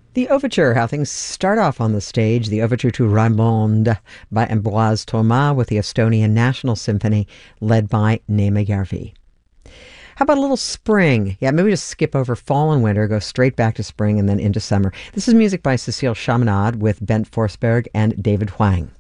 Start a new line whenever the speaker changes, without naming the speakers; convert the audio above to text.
The overture, how things start off on the stage. The overture to Raimonde by Ambroise Thomas with the Estonian National Symphony led by Neeme Järvi. How about a little spring? Yeah, maybe just skip over fall and winter, go straight back to spring and then into summer. This is music by Cecile Chaminade with Bent Forsberg and David Hwang.